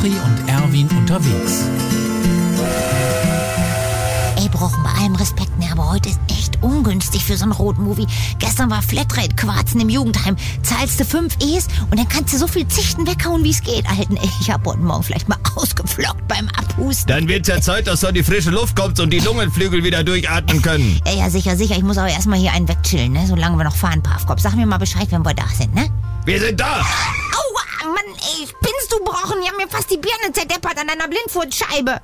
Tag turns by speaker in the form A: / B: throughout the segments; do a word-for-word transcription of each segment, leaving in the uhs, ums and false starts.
A: Petri und Erwin unterwegs.
B: Ey, Brochen, bei allem Respekt, ne, aber heute ist echt ungünstig für so ein Roadmovie. Gestern war Flatrate Quarzen im Jugendheim. Zahlst du fünf E's und dann kannst du so viel Zichten weghauen, wie es geht. Alten, ey, ich hab heute Morgen vielleicht mal ausgeflockt beim Abhusten.
C: Dann wird's ja Zeit, dass so die frische Luft kommt und die Lungenflügel wieder durchatmen können.
B: Ja, ja, sicher, sicher. Ich muss aber erstmal hier einen wegchillen, ne, solange wir noch fahren, Pafkopf. Sag mir mal Bescheid, wenn wir da sind, ne?
C: Wir sind da!
B: Aua, Mann, ey, spinnst du, Brochen? Die haben mir fast die Birne zerdeppert an einer Blindfurtscheibe.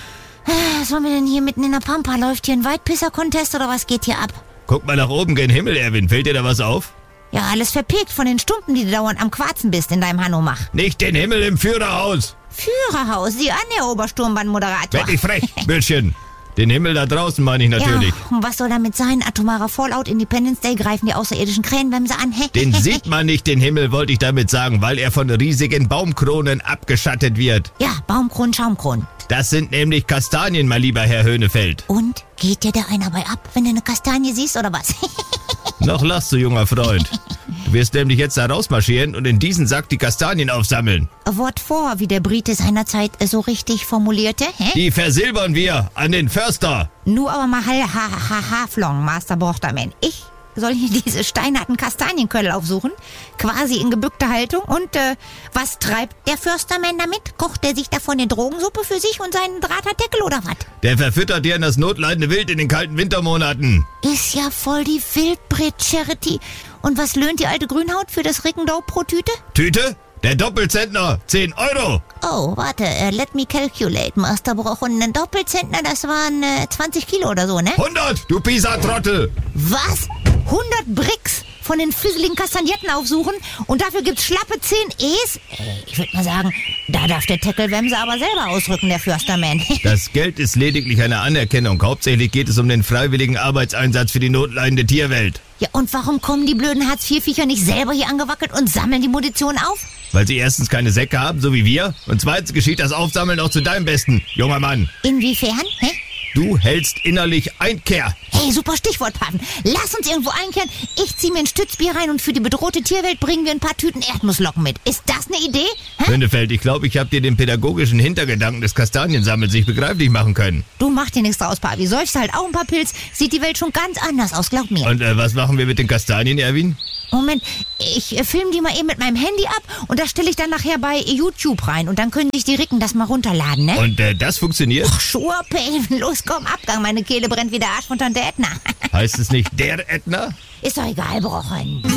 B: Was wollen wir denn hier mitten in der Pampa? Läuft hier ein Weitpisser-Contest oder was geht hier ab?
C: Guck mal nach oben gen Himmel, Erwin. Fällt dir da was auf?
B: Ja, alles verpegt von den Stumpen, die du dauernd am Quarzen bist in deinem Hanomach.
C: Nicht den Himmel im Führerhaus!
B: Führerhaus, sieh an, der Obersturmbannmoderator.
C: Werd nicht frech, Bürschchen. Den Himmel da draußen meine ich natürlich.
B: Ja, und was soll damit sein? Atomarer Fallout, Independence Day, greifen die außerirdischen Krähenbremse an?
C: Den sieht man nicht, den Himmel, wollte ich damit sagen, weil er von riesigen Baumkronen abgeschattet wird.
B: Ja, Baumkronen, Schaumkronen.
C: Das sind nämlich Kastanien, mein lieber Herr Höhnefeld.
B: Und? Geht dir da einer bei ab, wenn du eine Kastanie siehst, oder was?
C: Noch lachst du, junger Freund. Du wirst nämlich jetzt da rausmarschieren und in diesen Sack die Kastanien aufsammeln.
B: Wort vor, wie der Brite seinerzeit so richtig formulierte, hä?
C: Die versilbern wir an den Förster.
B: Nur aber mal ha ha ha Haflong, Master Brochterman. Ich soll hier diese steinharten Kastanienkölle aufsuchen, quasi in gebückter Haltung. Und äh, was treibt der Förstermann damit? Kocht er sich davon eine Drogensuppe für sich und seinen Drahterdeckel oder was?
C: Der verfüttert dir in das notleidende Wild in den kalten Wintermonaten.
B: Ist ja voll die Wildbret-Charity. Und was löhnt die alte Grünhaut für das Rickendau pro Tüte?
C: Tüte? Der Doppelzentner, zehn Euro.
B: Oh, warte, uh, let me calculate, Master Broch. Und ein Doppelzentner, das waren äh, zwanzig Kilo oder so, ne?
C: hundert, du Pisa-Trottel.
B: Was? hundert Bricks von den fusseligen Kastagnetten aufsuchen und dafür gibt's schlappe zehn E's? Äh, ich würde mal sagen, da darf der Teckelwemse aber selber ausrücken, der Förstermann.
C: Das Geld ist lediglich eine Anerkennung. Hauptsächlich geht es um den freiwilligen Arbeitseinsatz für die notleidende Tierwelt.
B: Ja, und warum kommen die blöden Hartz vier Viecher nicht selber hier angewackelt und sammeln die Munition auf?
C: Weil sie erstens keine Säcke haben, so wie wir, und zweitens geschieht das Aufsammeln auch zu deinem Besten, junger Mann.
B: Inwiefern? Hä?
C: Du hältst innerlich Einkehr.
B: Hey, super Stichwort, Paten. Lass uns irgendwo einkehren. Ich zieh mir ein Stützbier rein und für die bedrohte Tierwelt bringen wir ein paar Tüten Erdnusslocken mit. Ist das eine Idee?
C: Höhnefeld, ich glaube, ich habe dir den pädagogischen Hintergedanken des Kastaniensammels nicht begreiflich machen können.
B: Du mach dir nichts draus, Papi. Säufst halt auch ein paar Pilz, sieht die Welt schon ganz anders aus, glaub mir.
C: Und äh, was machen wir mit den Kastanien, Erwin?
B: Moment, ich äh, film die mal eben mit meinem Handy ab und das stelle ich dann nachher bei YouTube rein und dann können sich die Ricken das mal runterladen, ne?
C: Und äh, das funktioniert?
B: Ach, sure, Pain. Los, komm, Abgang. Meine Kehle brennt wie der Arsch von Tante Edna.
C: Heißt es nicht der Ätna?
B: Ist doch egal, Brochen.